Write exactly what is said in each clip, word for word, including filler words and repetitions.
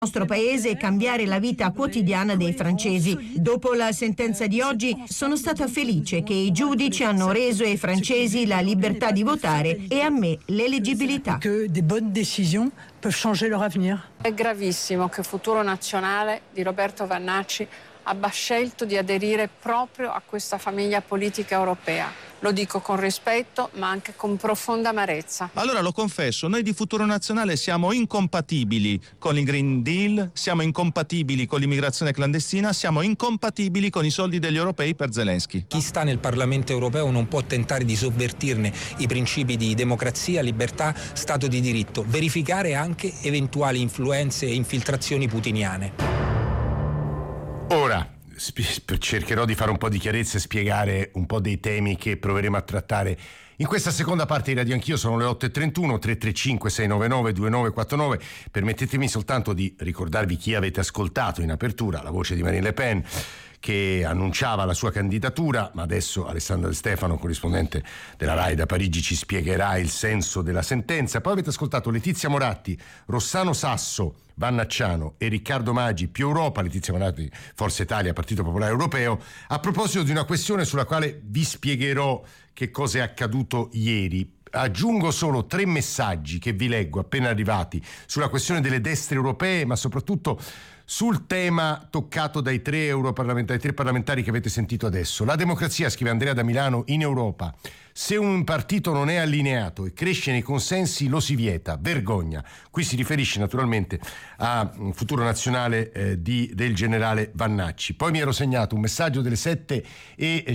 nostro paese e cambiare la vita quotidiana dei francesi. Dopo la sentenza di oggi sono stata felice che i giudici hanno reso ai francesi la libertà di votare e a me l'eleggibilità. Que des bonnes décisions peuvent changer leur avenir. È gravissimo che Futuro Nazionale di Roberto Vannacci abbia scelto di aderire proprio a questa famiglia politica europea. Lo dico con rispetto, ma anche con profonda amarezza. Allora lo confesso, noi di Futuro Nazionale siamo incompatibili con il Green Deal, siamo incompatibili con l'immigrazione clandestina, siamo incompatibili con i soldi degli europei per Zelensky. Chi sta nel Parlamento europeo non può tentare di sovvertirne i principi di democrazia, libertà, Stato di diritto, verificare anche eventuali influenze e infiltrazioni putiniane. Ora cercherò di fare un po' di chiarezza e spiegare un po' dei temi che proveremo a trattare in questa seconda parte di Radio Anch'io. Sono le otto e trentuno, tre tre cinque sei nove nove due nove quattro nove. Permettetemi soltanto di ricordarvi chi avete ascoltato in apertura, la voce di Marine Le Pen, che annunciava la sua candidatura, ma adesso Alessandra De Stefano, corrispondente della RAI da Parigi, ci spiegherà il senso della sentenza. Poi avete ascoltato Letizia Moratti, Rossano Sasso, Vannacciano e Riccardo Maggi, Più Europa, Letizia Moratti, Forza Italia, Partito Popolare Europeo, a proposito di una questione sulla quale vi spiegherò che cosa è accaduto ieri. Aggiungo solo tre messaggi che vi leggo appena arrivati sulla questione delle destre europee, ma soprattutto sul tema toccato dai tre europarlamentari, tre parlamentari che avete sentito adesso. La democrazia, scrive Andrea da Milano, in Europa. Se un partito non è allineato e cresce nei consensi lo si vieta, vergogna. Qui si riferisce naturalmente a un Futuro Nazionale eh, di, del generale Vannacci. Poi mi ero segnato un messaggio delle sette e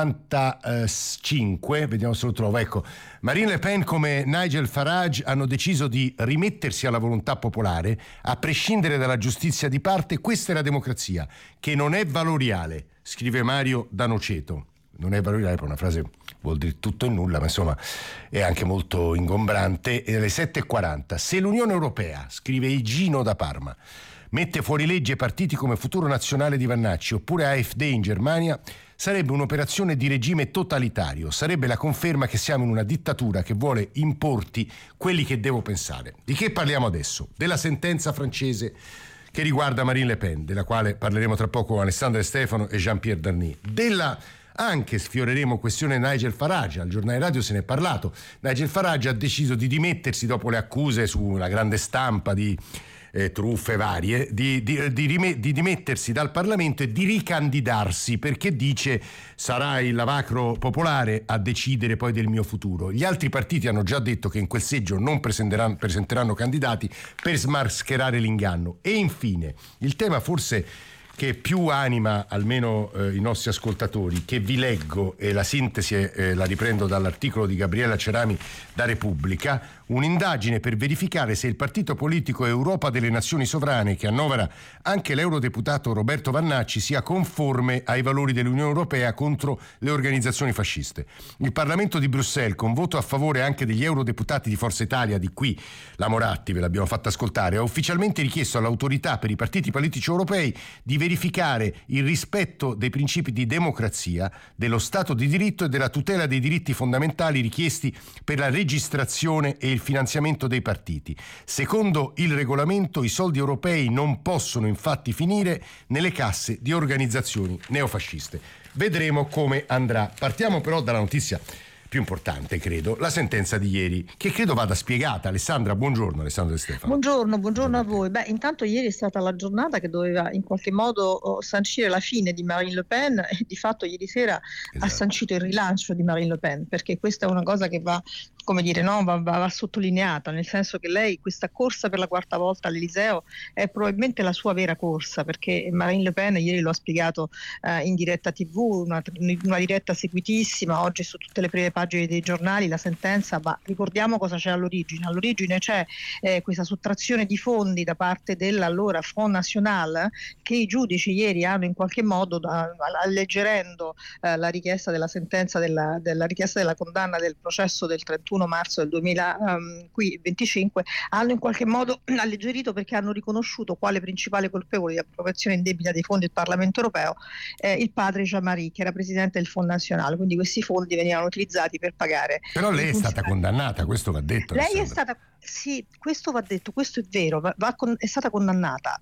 cinquantacinque, vediamo se lo trovo, ecco. Marine Le Pen come Nigel Farage hanno deciso di rimettersi alla volontà popolare a prescindere dalla giustizia di parte. Questa è la democrazia, che non è valoriale, scrive Mario da Noceto. Non è valoriale, per una frase vuol dire tutto e nulla, ma insomma è anche molto ingombrante. E alle sette e quaranta, se l'Unione Europea, scrive Igino da Parma, mette fuori legge partiti come Futuro Nazionale di Vannacci oppure A F D in Germania, sarebbe un'operazione di regime totalitario, sarebbe la conferma che siamo in una dittatura che vuole importi quelli che devo pensare. Di che parliamo adesso? Della sentenza francese che riguarda Marine Le Pen, della quale parleremo tra poco con Alessandra De Stefano e Jean-Pierre Darny. Della Anche sfioreremo questione Nigel Farage, al giornale radio se ne è parlato. Nigel Farage ha deciso di dimettersi dopo le accuse sulla grande stampa di eh, truffe varie, di, di, di, rim- di dimettersi dal Parlamento e di ricandidarsi, perché dice sarà il lavacro popolare a decidere poi del mio futuro. Gli altri partiti hanno già detto che in quel seggio non presenteranno, presenteranno candidati per smascherare l'inganno. E infine, il tema forse che più anima almeno eh, i nostri ascoltatori, che vi leggo, e la sintesi eh, la riprendo dall'articolo di Gabriella Cerami da Repubblica, un'indagine per verificare se il partito politico Europa delle Nazioni Sovrane, che annovera anche l'eurodeputato Roberto Vannacci, sia conforme ai valori dell'Unione Europea contro le organizzazioni fasciste. Il Parlamento di Bruxelles, con voto a favore anche degli eurodeputati di Forza Italia, di qui la Moratti, ve l'abbiamo fatta ascoltare, ha ufficialmente richiesto all'autorità per i partiti politici europei di verificare il rispetto dei principi di democrazia, dello Stato di diritto e della tutela dei diritti fondamentali richiesti per la registrazione e il finanziamento dei partiti. Secondo il regolamento, i soldi europei non possono infatti finire nelle casse di organizzazioni neofasciste. Vedremo come andrà. Partiamo però dalla notizia più importante, credo, la sentenza di ieri, che credo vada spiegata. Alessandra, buongiorno. Alessandra De Stefano. Buongiorno, buongiorno a voi. Beh, intanto ieri è stata la giornata che doveva in qualche modo oh, sancire la fine di Marine Le Pen, e di fatto ieri sera esatto. ha sancito il rilancio di Marine Le Pen, perché questa è una cosa che va, come dire, no, va, va, va sottolineata, nel senso che lei, questa corsa per la quarta volta all'Eliseo è probabilmente la sua vera corsa, perché Marine Le Pen ieri lo ha spiegato eh, in diretta tivù, una, una diretta seguitissima, oggi su tutte le prime pagine dei giornali la sentenza, ma ricordiamo cosa c'è all'origine. All'origine c'è eh, questa sottrazione di fondi da parte dell'allora Front National, che i giudici ieri hanno in qualche modo, da, alleggerendo eh, la richiesta della sentenza, della, della richiesta della condanna del processo del trentuno ventuno marzo del duemilaventicinque, hanno in qualche modo alleggerito, perché hanno riconosciuto quale principale colpevole di appropriazione indebita dei fondi del Parlamento europeo eh, il padre Jean-Marie, che era presidente del Fondo Nazionale, quindi questi fondi venivano utilizzati per pagare. Però lei è stata condannata, questo va detto. Lei è Alessandra. stata, sì, questo va detto, questo è vero, va, va con, è stata condannata,